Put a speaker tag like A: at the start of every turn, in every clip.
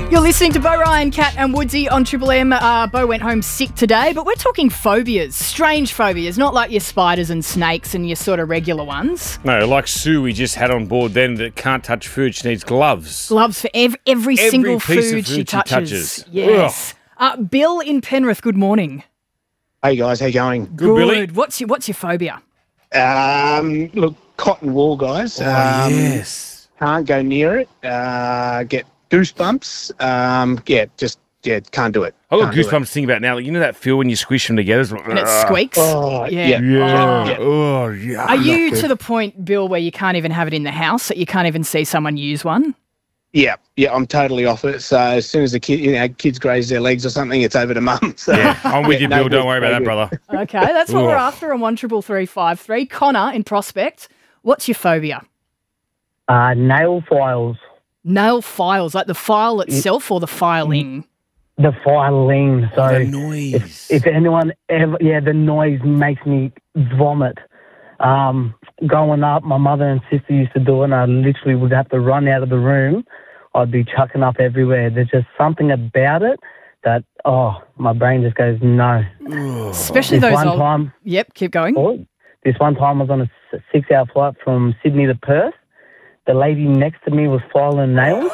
A: You're listening to Bo Ryan, Kat and Woodsy on Triple M. Bo went home sick today, but we're talking phobias, strange phobias, not like your spiders and snakes and your sort of regular ones.
B: No, like Sue we just had on board then that can't touch food. She needs gloves.
A: Gloves for every single
B: piece
A: food
B: of
A: she touches. Yes.
B: Ugh.
A: Bill in Penrith, good morning.
C: Hey guys, how you going?
B: Good, Billy.
A: What's your phobia?
C: Look, cotton wool, guys.
B: Yes.
C: Can't go near it. Get goosebumps. Can't do it.
B: I got
C: Can't do it.
B: goosebumps thinking about now. Like, you know that feel when you squish them together? It's like,
A: And it squeaks?
C: Oh,
A: Yeah.
B: Yeah.
A: Oh.
B: Oh, yeah.
A: Are you to the point, Bill, where you can't even have it in the house, that you can't even see someone use one?
C: Yeah, I'm totally off it. So as soon as the kids graze their legs or something, it's over to mum. So,
B: Yeah, I'm with you,
C: no
B: Bill.
C: good,
B: Don't worry about
C: no
B: that,
C: good.
B: brother.
A: Okay, that's what we're
B: Ugh.
A: after on 133353. Connor in Prospect, what's your phobia?
D: Nail files.
A: Nail files, like the file itself or the filing?
D: The filing. So
B: The noise.
D: if anyone ever, the noise makes me vomit. Growing up, my mother and sister used to do it, and I literally would have to run out of the room. I'd be chucking up everywhere. There's just something about it that, my brain just goes, no.
A: Especially
D: This
A: those
D: one
A: old...
D: time,
A: Yep, keep going.
D: this one time I was on a 6-hour flight from Sydney to Perth. The lady next to me was filing nails.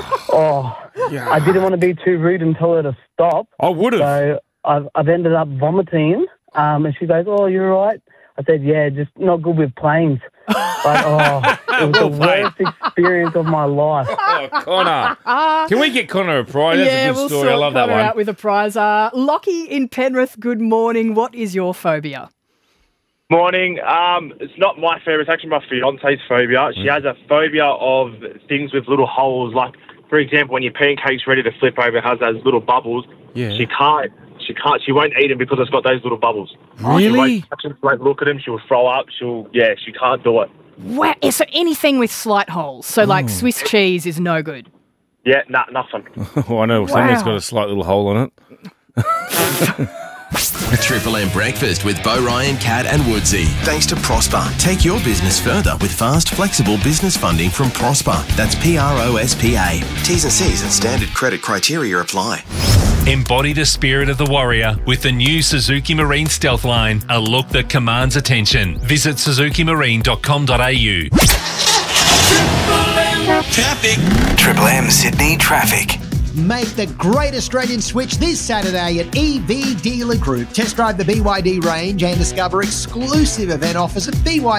D: I didn't want to be too rude and tell her to stop.
B: I would have.
D: So I've ended up vomiting, and she goes, "Oh, you're all right?" I said, "Yeah, just not good with planes." But it was
B: Well
D: the
B: played.
D: worst experience of my life.
B: Oh, Connor. Can we get Connor a prize? That's a good
A: we'll
B: story. I
A: sort
B: love that
A: Connor
B: one.
A: out with a prize. Lockie in Penrith, good morning. What is your phobia?
E: Morning. It's not my phobia. It's actually my fiance's phobia. She has a phobia of things with little holes. Like, for example, when your pancake's ready to flip over, it has those little bubbles.
B: Yeah.
E: She won't eat them because it's got those little bubbles.
B: Really?
E: She won't touch them, she won't look at them. She'll throw up. She can't do it.
A: Wow, so anything with slight holes. So like Swiss cheese is no good.
E: Yeah, nothing.
B: Oh, I know. Something's got a slight little hole on it.
F: Triple M Breakfast with Bo Ryan, Kat and Woodsy. Thanks to Prosper. Take your business further with fast, flexible business funding from Prosper. That's PROSPA. T's and C's and standard credit criteria apply.
G: Embody the spirit of the warrior with the new Suzuki Marine Stealth Line, a look that commands attention. Visit suzukimarine.com.au.
F: Traffic. Triple M Sydney traffic.
H: Make the great Australian switch this Saturday at EV Dealer Group. Test drive the BYD range and discover exclusive event offers at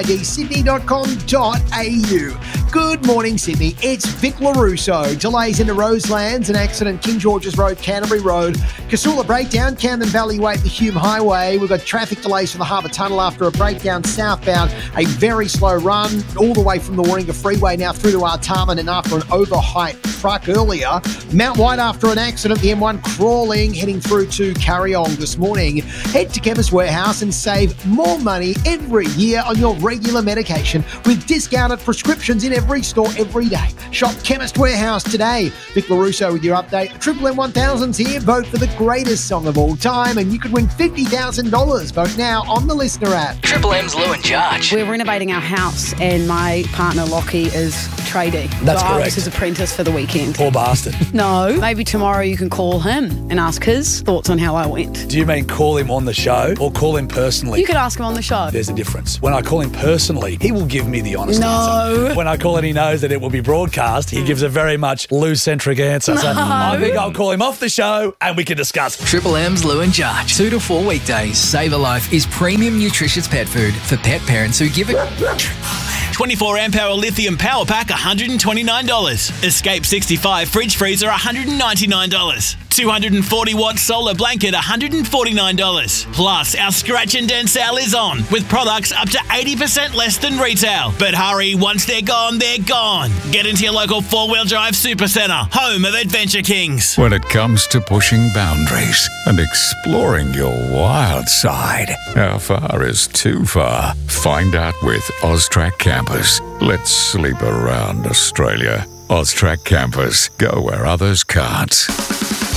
H: bydsydney.com.au. Good morning, Sydney. It's Vic LaRusso. Delays into Roselands, an accident, King George's Road, Canterbury Road. Casula breakdown, Camden Valley Way at the Hume Highway. We've got traffic delays from the Harbour Tunnel after a breakdown southbound. A very slow run all the way from the Warringah Freeway now through to Artarmon, and after an overhyped truck earlier. Mount White after an accident, the M1 crawling, heading through to Carryong this morning. Head to Chemist Warehouse and save more money every year on your regular medication with discounted prescriptions in every store every day. Shop Chemist Warehouse today. Vic LaRusso with your update. Triple M 1000's here. Vote for the greatest song of all time and you could win $50,000. Vote now on the Listener app.
F: Triple M's Lou and Judge.
I: We're renovating our house and my partner Lockie is tradie.
J: That's
I: so I was
J: correct.
I: his apprentice for the weekend.
J: Poor bastard.
I: No, maybe tomorrow you can call him and ask his thoughts on how I went.
J: Do you mean call him on the show or call him personally?
I: You could ask him on the show.
J: There's a difference. When I call him personally, he will give me the honest
I: No.
J: answer. When I call and he knows that it will be broadcast, he gives a very much Lou-centric answer. So I think I'll call him off the show and we can discuss.
K: Triple M's Lou and Judge. 2 to 4 weekdays. Save a Life is premium nutritious pet food for pet parents who give it.
L: 24 amp hour lithium power pack $129. Escape 65 fridge freezer $199. 240 watt solar blanket $149. Plus, our scratch and dent sale is on with products up to 80% less than retail. But hurry, once they're gone, they're gone. Get into your local 4-wheel drive supercentre, home of Adventure Kings.
M: When it comes to pushing boundaries and exploring your wild side, how far is too far? Find out with Austrac Campers. Let's sleep around Australia. Austrac Campers. Go where others can't.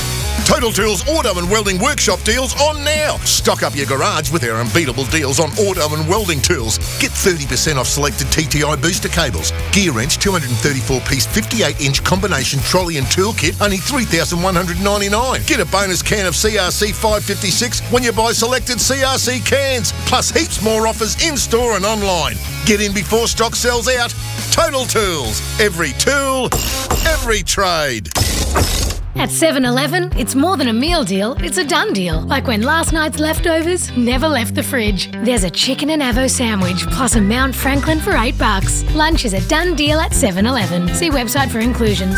N: Total Tools Auto and Welding Workshop deals on now. Stock up your garage with our unbeatable deals on auto and welding tools. Get 30% off selected TTI booster cables. Gear wrench 234-piece 58-inch combination trolley and tool kit, only $3,199. Get a bonus can of CRC 556 when you buy selected CRC cans. Plus heaps more offers in-store and online. Get in before stock sells out. Total Tools. Every tool, every trade.
O: At 7-Eleven, it's more than a meal deal, it's a done deal. Like when last night's leftovers never left the fridge. There's a chicken and avo sandwich plus a Mount Franklin for $8. Lunch is a done deal at 7-Eleven. See website for inclusions.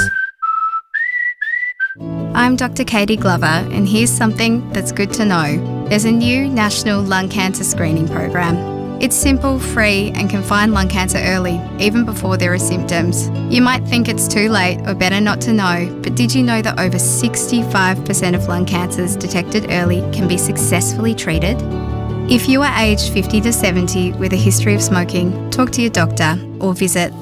P: I'm Dr. Katie Glover, and here's something that's good to know. There's a new national lung cancer screening program. It's simple, free, and can find lung cancer early, even before there are symptoms. You might think it's too late or better not to know, but did you know that over 65% of lung cancers detected early can be successfully treated? If you are aged 50 to 70 with a history of smoking, talk to your doctor or visit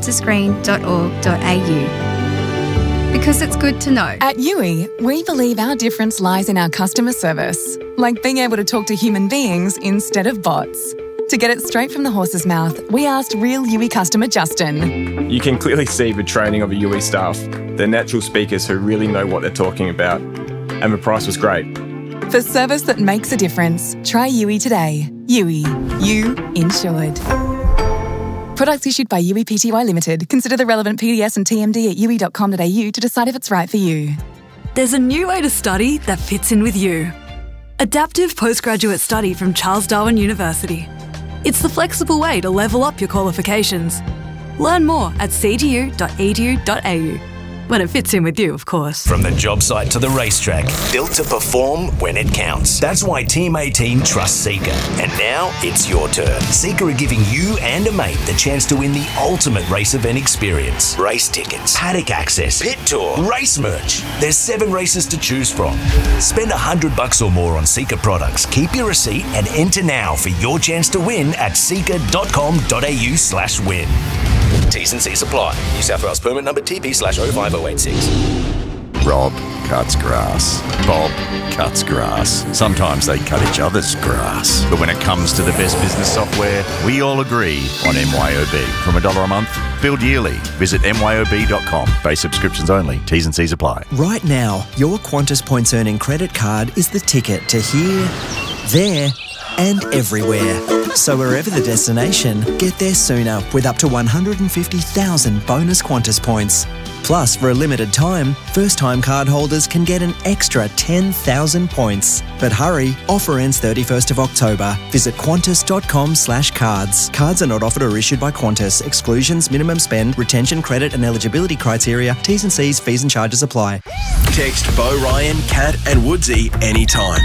P: lungcancerscreen.org.au. Because it's good to know.
Q: At Yui, we believe our difference lies in our customer service, like being able to talk to human beings instead of bots. To get it straight from the horse's mouth, we asked real Yui customer Justin.
R: You can clearly see the training of the Yui staff. They're natural speakers who really know what they're talking about. And the price was great.
Q: For service that makes a difference, try Yui today. Yui. You insured. Products issued by Yui Pty Limited. Consider the relevant PDS and TMD at yui.com.au to decide if it's right for you.
S: There's a new way to study that fits in with you. Adaptive Postgraduate Study from Charles Darwin University. It's the flexible way to level up your qualifications. Learn more at cgu.edu.au. When it fits in with you, of course.
T: From the job site to the racetrack, built to perform when it counts. That's why Team 18 trusts Seeker. And now it's your turn. Seeker are giving you and a mate the chance to win the ultimate race event experience. Race tickets, paddock access, pit tour, race merch. There's 7 races to choose from. Spend $100 or more on Seeker products. Keep your receipt and enter now for your chance to win at seeker.com.au/win. T's and C's apply. New South Wales permit number TP/05086.
U: Rob cuts grass. Bob cuts grass. Sometimes they cut each other's grass. But when it comes to the best business software, we all agree on MYOB. From $1 a month, billed yearly. Visit myob.com. Base subscriptions only. T's and C's apply.
V: Right now, your Qantas Points Earning credit card is the ticket to here, there, and everywhere. So wherever the destination, get there sooner with up to 150,000 bonus Qantas points. Plus, for a limited time, first-time card holders can get an extra 10,000 points. But hurry, offer ends 31st of October. Visit qantas.com/cards. Cards are not offered or issued by Qantas. Exclusions, minimum spend, retention, credit and eligibility criteria, T's and C's, fees and charges apply.
F: Text Bo Ryan, Kat and Woodsy anytime.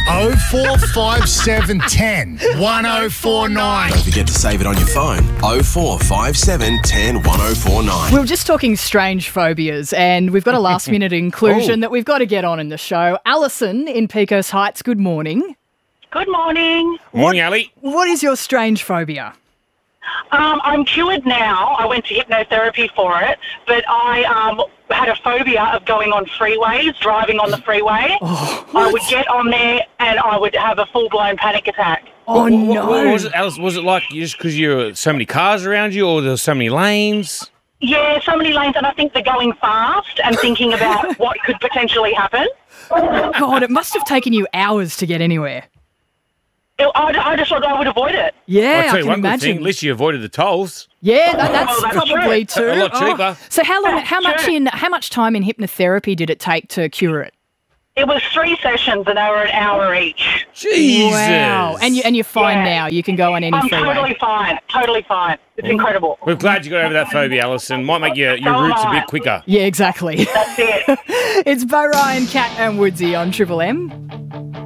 W: 045710 1049.
F: Don't forget to save it on your phone. 045710 1049.
A: We were just talking strange phobias, and we've got a last-minute inclusion that we've got to get on in the show. Alison in Pecos Heights, good morning.
X: Good morning.
B: Morning, Ali.
A: What is your strange phobia?
X: I'm cured now. I went to hypnotherapy for it, but I had a phobia of going on freeways, driving on the freeway. I would get on there and I would have a full-blown panic attack.
A: Oh, no.
B: What was it, Alice? Was it like just because you were so many cars around you, or there were so many lanes?
X: Yeah, so many lanes, and I think they're going fast and thinking about what could potentially happen.
A: God, it must have taken you hours to get anywhere.
X: I just thought I would avoid it.
A: Yeah,
B: I'll tell you
A: I can
B: one good
A: imagine.
B: thing, at least you avoided the tolls.
A: Yeah, that's
X: that's
A: probably
X: true.
A: too.
B: A lot cheaper.
A: So how much time in hypnotherapy did it take to cure it?
X: It was 3 sessions and they were an hour each.
B: Jesus.
A: Wow. And you're fine now. You can go on any
X: I'm
A: freeway.
X: totally fine. Totally fine. It's incredible.
B: We're glad you got over that phobia, Alison. Might make your routes a bit quicker.
A: Yeah, exactly.
X: That's it.
A: It's Bo Ryan, Kat and Woodsy on Triple M.